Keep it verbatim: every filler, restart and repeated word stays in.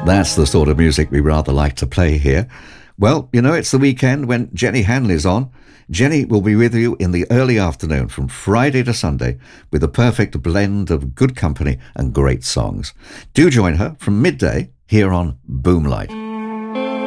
That's the sort of music we rather like to play here. Well, you know, it's the weekend when Jenny Hanley's on. Jenny will be with you in the early afternoon from Friday to Sunday with a perfect blend of good company and great songs. Do join her from midday here on Boomlight.